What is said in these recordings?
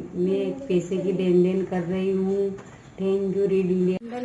मैं पैसे की लेन देन कर रही हूँ। Thank you read India.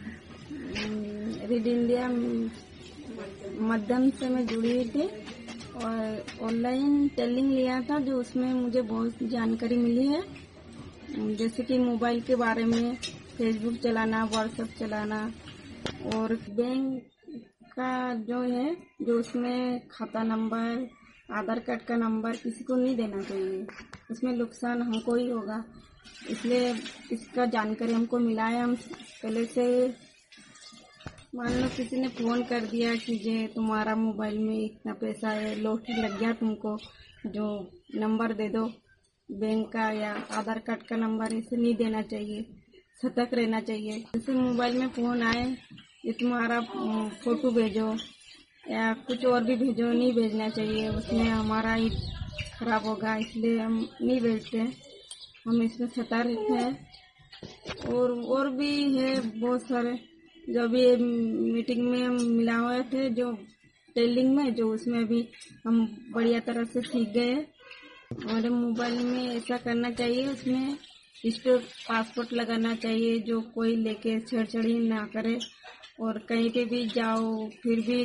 Read India माध्यम से मैं जुड़ी हुई थी और ऑनलाइन टेलिंग लिया था, जो उसमें मुझे बहुत जानकारी मिली है, जैसे कि मोबाइल के बारे में, फेसबुक चलाना, व्हाट्सएप चलाना, और बैंक का जो है, जो उसमें खाता नंबर, आधार कार्ड का नंबर किसी को नहीं देना चाहिए, उसमें नुकसान हमको ही होगा। इसलिए इसका जानकारी हमको मिला है। हम पहले से, मान लो किसी ने फोन कर दिया कि जे तुम्हारा मोबाइल में इतना पैसा है, लॉटरी लग गया तुमको, जो नंबर दे दो बैंक का या आधार कार्ड का नंबर, इसे नहीं देना चाहिए, सतर्क रहना चाहिए। जैसे मोबाइल में फोन आए, ये तुम्हारा फोटो भेजो या कुछ और भी भेजो, नहीं भेजना चाहिए, उसमें हमारा ही खराब होगा, इसलिए हम नहीं भेजते। हम इसमें सतर्क हैं। और भी है बहुत सारे, जो भी मीटिंग में हम मिला हुए थे, जो टेलिंग में, जो उसमें भी हम बढ़िया तरह से सीख गए। हमारे मोबाइल में ऐसा करना चाहिए, उसमें स्टोर पासवर्ड लगाना चाहिए, जो कोई लेके छेड़छाड़ी ना करे। और कहीं पे भी जाओ, फिर भी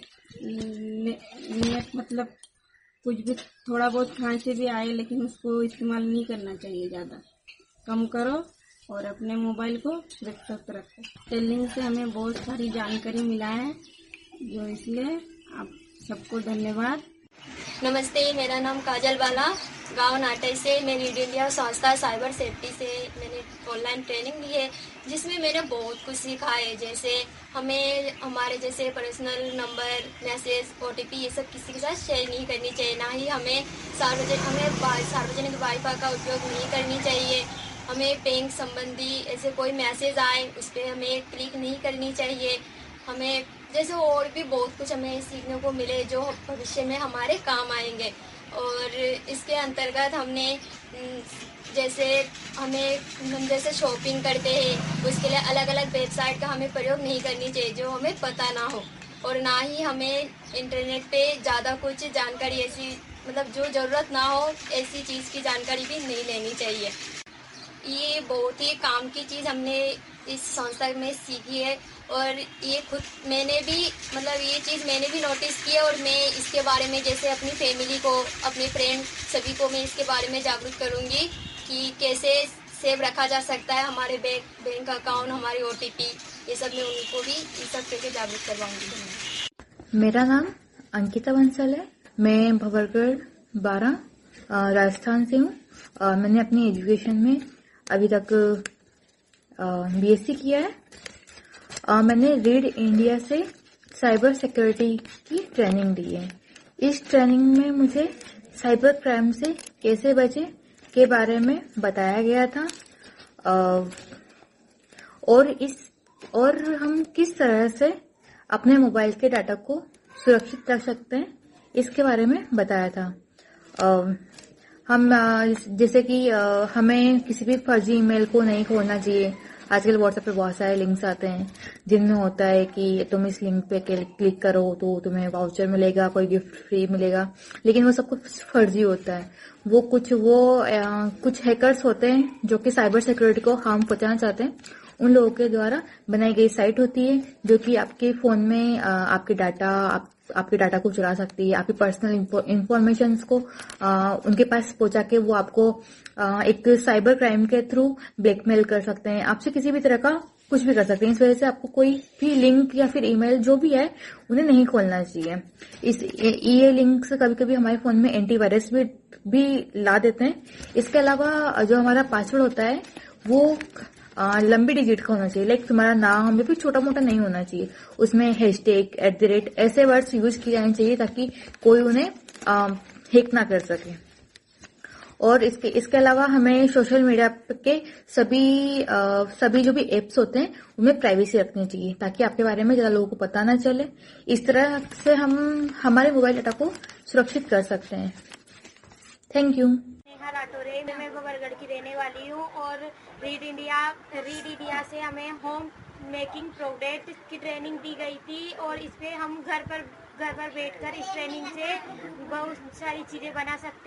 नेट मतलब कुछ भी थोड़ा बहुत कहाँ से भी आए, लेकिन उसको इस्तेमाल नहीं करना चाहिए, ज़्यादा कम करो और अपने मोबाइल को सुरक्षित रखो। टेलिंग से हमें बहुत सारी जानकारी मिला है, जो इसलिए आप सबको धन्यवाद। नमस्ते, मेरा नाम काजल बाला, गांव नाटई से। मैं रीड इंडिया संस्था साइबर सेफ्टी से मैंने ऑनलाइन ट्रेनिंग ली है, जिसमें मैंने बहुत कुछ सीखा है। जैसे हमें हमारे जैसे पर्सनल नंबर, मैसेज, OTP ये सब किसी के साथ शेयर नहीं करनी चाहिए। ना ही हमें सार्वजनिक वाईफाई का उपयोग नहीं करनी चाहिए। हमें बैंक संबंधी ऐसे कोई मैसेज आए, उस पर हमें क्लिक नहीं करनी चाहिए। हमें जैसे और भी बहुत कुछ हमें सीखने को मिले, जो भविष्य में हमारे काम आएंगे। और इसके अंतर्गत हमने जैसे हम जैसे शॉपिंग करते हैं, उसके लिए अलग अलग वेबसाइट का हमें प्रयोग नहीं करनी चाहिए, जो हमें पता ना हो। और ना ही हमें इंटरनेट पे ज़्यादा कुछ जानकारी ऐसी, मतलब जो ज़रूरत ना हो ऐसी चीज़ की जानकारी भी नहीं लेनी चाहिए। ये बहुत ही काम की चीज़ हमने इस संस्था में सीखी है। और ये खुद मैंने भी, मतलब ये चीज़ मैंने भी नोटिस की है, और मैं इसके बारे में जैसे अपनी फैमिली को, अपने फ्रेंड सभी को मैं इसके बारे में जागरूक करूँगी कि कैसे सेव रखा जा सकता है हमारे बैंक अकाउंट, हमारी OTP, ये सब मैं उनको भी ये सब करके जागरूक करवाऊँगी। मेरा नाम अंकिता बंसल है। मैं भवरगढ़ 12 राजस्थान से हूँ। मैंने अपनी एजुकेशन में अभी तक BSc किया है। मैंने रीड इंडिया से साइबर सिक्योरिटी की ट्रेनिंग ली है। इस ट्रेनिंग में मुझे साइबर क्राइम से कैसे बचे के बारे में बताया गया था, और हम किस तरह से अपने मोबाइल के डाटा को सुरक्षित रख सकते हैं, इसके बारे में बताया था। हम जैसे कि हमें किसी भी फर्जी ईमेल को नहीं खोलना चाहिए। आजकल व्हाट्सएप पे बहुत सारे लिंक्स आते हैं, जिनमें होता है कि तुम इस लिंक पे क्लिक करो तो तुम्हें वाउचर मिलेगा, कोई गिफ्ट फ्री मिलेगा, लेकिन वो सब कुछ फर्जी होता है। कुछ हैकर्स होते हैं जो कि साइबर सिक्योरिटी को हार्म पहुंचाना चाहते हैं। उन लोगों के द्वारा बनाई गई साइट होती है, जो कि आपके फोन में आपके डाटा को चुरा सकती है, आपकी पर्सनल इंफॉर्मेशन को उनके पास पहुंचा के वो आपको एक साइबर क्राइम के थ्रू ब्लैकमेल कर सकते हैं, आपसे किसी भी तरह का कुछ भी कर सकते हैं। इस वजह से आपको कोई भी लिंक या फिर ईमेल जो भी है उन्हें नहीं खोलना चाहिए। ये लिंक्स कभी कभी हमारे फोन में एंटीवायरस भी ला देते हैं। इसके अलावा जो हमारा पासवर्ड होता है वो लंबी डिजिट का होना चाहिए, लाइक तुम्हारा नाम या फिर छोटा मोटा नहीं होना चाहिए। उसमें हैशटैग, @ ऐसे वर्ड्स यूज किए जाने चाहिए ताकि कोई उन्हें हैक ना कर सके। और इसके अलावा हमें सोशल मीडिया के सभी जो भी एप्स होते हैं उनमें प्राइवेसी रखनी चाहिए, ताकि आपके बारे में ज्यादा लोगों को पता ना चले। इस तरह से हम हमारे मोबाइल डाटा को सुरक्षित कर सकते हैं। Thank you. नेहा राठौरे, मैं भवरगढ़ की रहने वाली हूँ, और रीड इंडिया से हमें होम मेकिंग प्रोडक्ट की ट्रेनिंग दी गई थी, और इस पे हम घर पर बैठकर इस ट्रेनिंग से बहुत सारी चीजें बना सकते हैं।